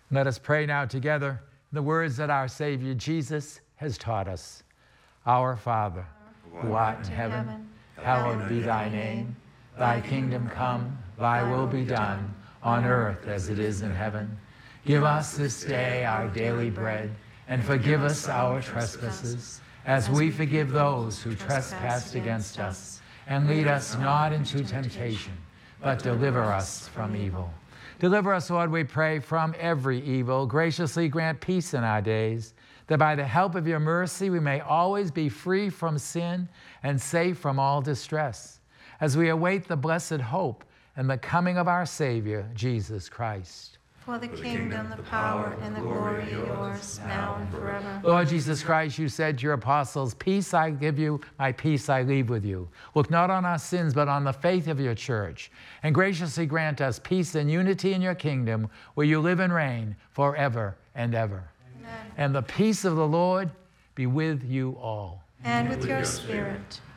Let us pray now together the words that our Savior Jesus has taught us. Our Father, who art in heaven, hallowed be thy name. Thy kingdom come, thy will be done, on earth as it is in heaven. Give us this day our daily bread, and forgive us our trespasses, as we forgive those who trespass against us. And lead us not into temptation, but deliver us from evil. Deliver us, Lord, we pray, from every evil. Graciously grant peace in our days, that by the help of your mercy we may always be free from sin and safe from all distress, as we await the blessed hope and the coming of our Savior, Jesus Christ. For the kingdom, the power, and the glory are yours, now and forever. Lord Jesus Christ, you said to your apostles, peace I give you, my peace I leave with you. Look not on our sins, but on the faith of your church, and graciously grant us peace and unity in your kingdom, where you live and reign forever and ever. Amen. And the peace of the Lord be with you all. And with your spirit.